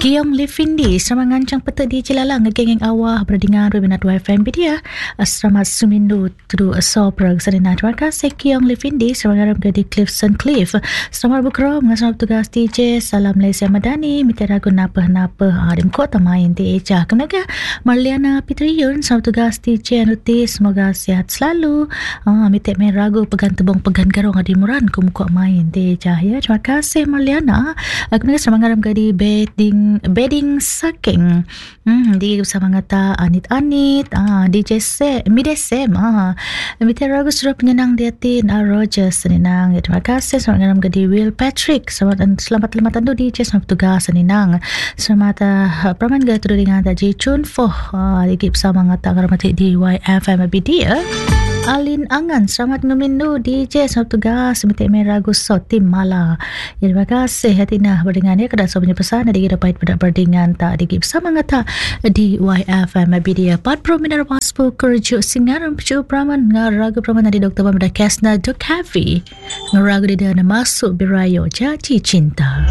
Kiong Lifindi sama ngancang peta di Jelalang ngegeng awah berdengar berminat WFM dia selamat sumindu tu soprag sarina terima kasih Kiong Lifindi sama ngaram di Clifton Cliff selamat berkerom ngasam tugas DJ salam Malaysia Madani miteragu napa adim kota main di Eja kemudian Marliana Pitriun sama tugas DJ Anuti semoga sihat selalu mitek main ragu pegan tebong pegan garong adimuran kumukok main di Eja ya terima kasih Marliana kemudian sama ngaram di bedding saking di bersama ngata Anit DJ Midesem Miteragu sudah penyenang diatin Rogers seninang ya, terima kasih selamat ngaram di Will Patrick selamat lematan tu DJ selamat tugas seninang selamat praman gaya tu dengan Taji Chun Foh lagi bersama ngata ngaramati di YFM dia Alin Angan selamat ngemindu DJ selamat tugas mitik meragu sotim mala ya, terima kasih Hatina berdengan ya kedan punya pesan ada kita pahit pada berdengan tak digi bersama ngata di YFM dia 40 minit waspu kerja singaran pecu praman ngaragu praman di Dr. Bamda Kesna Dok Heavy ngaragu di dana masuk birayo jati cinta.